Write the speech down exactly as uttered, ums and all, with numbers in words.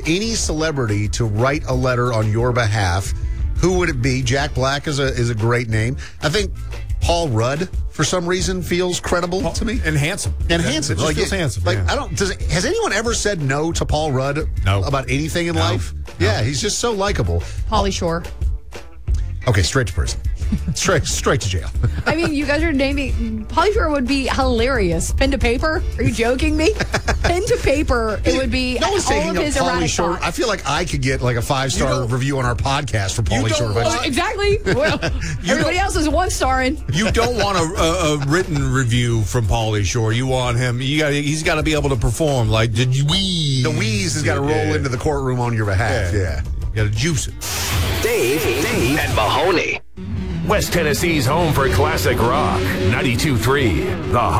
any celebrity to write a letter on your behalf, who would it be? Jack Black is a is a great name. I think Paul Rudd, for some reason, feels credible Paul, to me. And handsome. And yeah, handsome. Just Like, feels it, handsome. Like, yeah. I don't, does, has anyone ever said no to Paul Rudd No. about anything in No. life? No. Yeah, he's just so likable. Pauly Shore. Okay, straight to prison. Straight straight to jail. I mean, you guys are naming. Pauly Shore would be hilarious. Pen to paper? Are you joking me? Pen to paper. It would be No one's all taking of up his Pauly erratic Shore. thoughts. I feel like I could get like a five star don't- review on our podcast for Pauly don't Shore. want- Oh, exactly. Well, everybody else is one starring. You don't want a, a, a written review from Pauly Shore. You want him. You got. He's got to be able to perform. Like, did you wheeze? The wheeze has got to roll Yeah. into the courtroom on your behalf. Yeah. You got to juice it. Dave, Dave, and Mahoney. West Tennessee's home for classic rock. ninety-two point three The